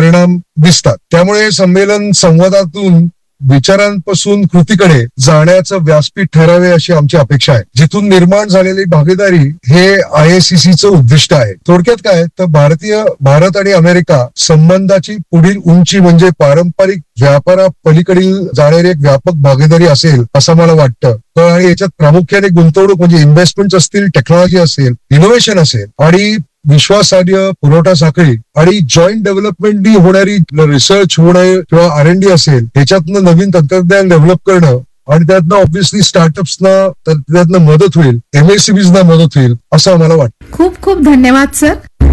परिणाम दिसतात. त्यामुळे हे संमेलन संवादातून विचारांपासून कृतीकडे जाण्याचं व्यासपीठ ठरावे अशी आमची अपेक्षा आहे. जिथून निर्माण झालेली भागीदारी हे IACCचं उद्दिष्ट आहे. थोडक्यात काय तर भारत आणि अमेरिका संबंधाची पुढील उंची म्हणजे पारंपरिक व्यापारापलीकडील जाणारी एक व्यापक भागीदारी असेल असं मला वाटतं. आणि याच्यात प्रामुख्याने गुंतवणूक म्हणजे इन्व्हेस्टमेंट असतील, टेक्नॉलॉजी असेल, इनोव्हेशन असेल आणि विश्वासार्ह पुरवठा साखळी आणि जॉईंट डेव्हलपमेंटनी होणारी रिसर्च होणं किंवा R&D असेल, त्याच्यातनं नवीन तंत्रज्ञान डेव्हलप करणं आणि त्यातनं ऑब्व्हियसली स्टार्टअप्सना त्यातनं मदत होईल, MSCBsना मदत होईल असं आम्हाला वाटतं. खूप खूप धन्यवाद सर.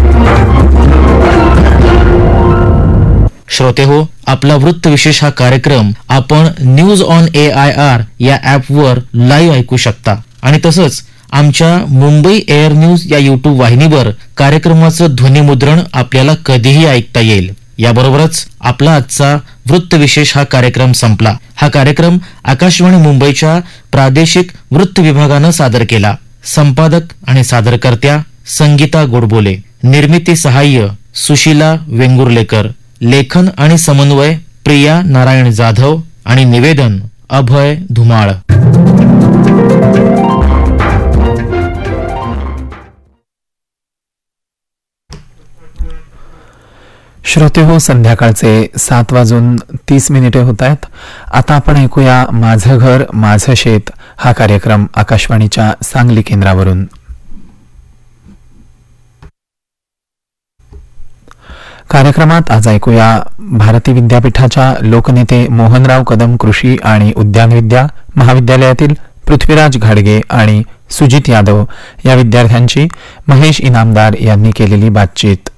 श्रोते हो, आपला वृत्त विशेष हा कार्यक्रम आपण न्यूज ऑन AIR या ऍपवर लाईव्ह ऐकू शकता आणि तसंच आमच्या मुंबई एअर न्यूज या युट्यूब वाहिनीवर कार्यक्रमाचं ध्वनिमुद्रण आपल्याला कधीही ऐकता येईल. याबरोबरच आपला आजचा वृत्त विशेष हा कार्यक्रम संपला. हा कार्यक्रम आकाशवाणी मुंबईच्या प्रादेशिक वृत्त विभागानं सादर केला. संपादक आणि सादरकर्त्या संगीता गोडबोले, निर्मिती सहाय्य सुशीला वेंगुर्लेकर, लेखन आणि समन्वय प्रिया नारायण जाधव आणि निवेदन अभय धुमाळ. श्रोते हो, संध्याकाळचे 7:30 होत आहेत. आता आपण ऐकूया माझं घर माझं शेत हा कार्यक्रम आकाशवाणीच्या सांगली केंद्रावरून. कार्यक्रमात आज ऐकूया भारती विद्यापीठाच्या लोकनेते मोहनराव कदम कृषी आणि उद्यानविद्या महाविद्यालयातील पृथ्वीराज घाडगे आणि सुजित यादव या विद्यार्थ्यांची महेश इनामदार यांनी केलेली बातचीत.